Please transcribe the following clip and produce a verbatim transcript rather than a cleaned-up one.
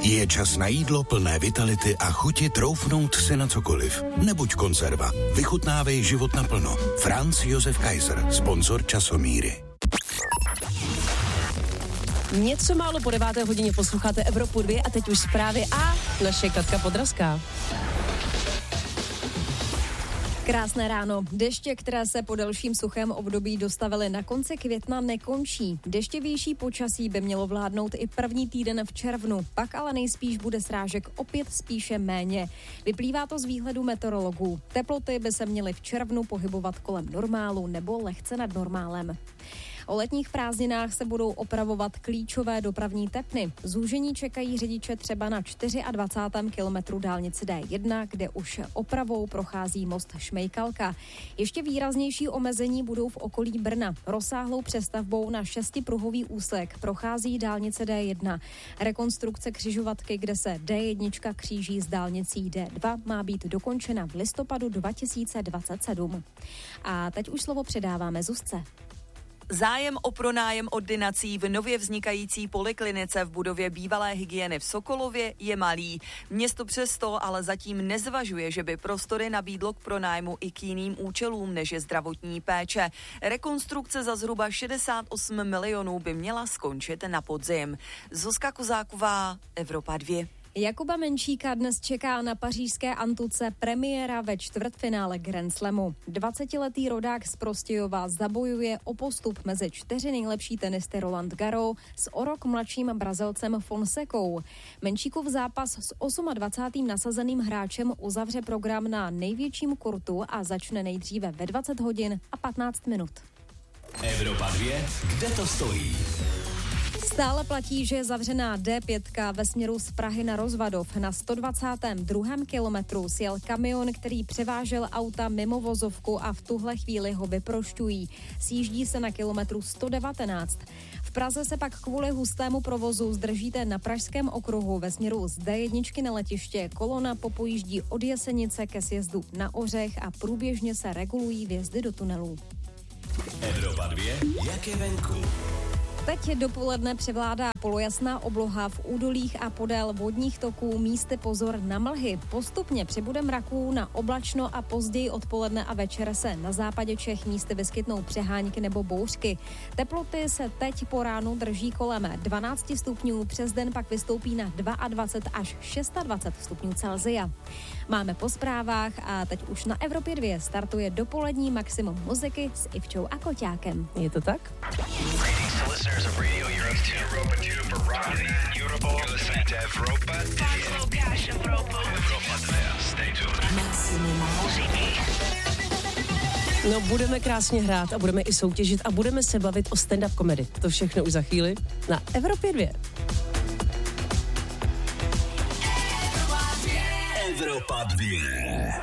Je čas na jídlo plné vitality a chuti troufnout si na cokoliv. Nebuď konzerva. Vychutnávej život naplno. Franz Josef Kaiser, sponzor Časomíry. Něco málo po deváté hodině posloucháte Evropu dva a teď už zprávy a naše Katka Podrazská. Krásné ráno. Deště, které se po delším suchém období dostavily na konci května, nekončí. Deštěvější počasí by mělo vládnout i první týden v červnu, pak ale nejspíš bude srážek opět spíše méně. Vyplývá to z výhledu meteorologů. Teploty by se měly v červnu pohybovat kolem normálu nebo lehce nad normálem. O letních prázdninách se budou opravovat klíčové dopravní tepny. Zúžení čekají řidiče třeba na dvacátém čtvrtém kilometru dálnice D jedna, kde už opravou prochází most Šmejkalka. Ještě výraznější omezení budou v okolí Brna. Rozsáhlou přestavbou na šestipruhový úsek prochází dálnice D jedna. Rekonstrukce křižovatky, kde se D jedna kříží s dálnicí D dva, má být dokončena v listopadu dva tisíce dvacet sedm. A teď už slovo předáváme Zuzce. Zájem o pronájem ordinací v nově vznikající poliklinice v budově bývalé hygieny v Sokolově je malý. Město přesto ale zatím nezvažuje, že by prostory nabídlo k pronájmu i k jiným účelům, než je zdravotní péče. Rekonstrukce za zhruba šedesát osm milionů by měla skončit na podzim. Zuzka Kozáková, Evropa dva. Jakuba Menšíka dnes čeká na pařížské Antuce premiéra ve čtvrtfinále Grand Slamu. dvacetiletý rodák z Prostějova zabojuje o postup mezi čtyři nejlepší tenisty Roland Garros s o rok mladším Brazilcem Fonsecou. Menšíkův zápas s dvacátým osmým nasazeným hráčem uzavře program na největším kurtu a začne nejdříve ve dvacet hodin a patnáct minut. Evropa dva, kde to stojí? Stále platí, že je zavřená D pět ve směru z Prahy na Rozvadov. Na sto dvacátém druhém kilometru sjel kamion, který převážel auta mimo vozovku a v tuhle chvíli ho vyprošťují. Sjíždí se na kilometru sto devatenáct. V Praze se pak kvůli hustému provozu zdržíte na Pražském okruhu ve směru z D jedna na letiště. Kolona popojíždí od Jesenice ke sjezdu na Ořech a průběžně se regulují vjezdy do tunelů. Evropa dva, jak je venku? Teď dopoledne převládá polojasná obloha v údolích a podél vodních toků, místy pozor na mlhy. Postupně přibude mraků na oblačno a později odpoledne a večer se na západě Čech místy vyskytnou přehánky nebo bouřky. Teploty se teď po ránu drží kolem dvanáct stupňů, přes den pak vystoupí na dvacet dva až dvacet šest stupňů Celsia. Máme po zprávách a teď už na Evropě dva startuje dopolední maximum muziky s Ivčou a Koťákem. Je to tak? Listeners of Radio Europe two. Europa two for Rock. Europe. You're listening to Evropa dva. Evropa dva. Stay tuned. Maximum muziky. No, budeme krásně hrát a budeme i soutěžit a budeme se bavit o stand-up komedy. To všechno už za chvíli na Evropě dva. Evropa dva.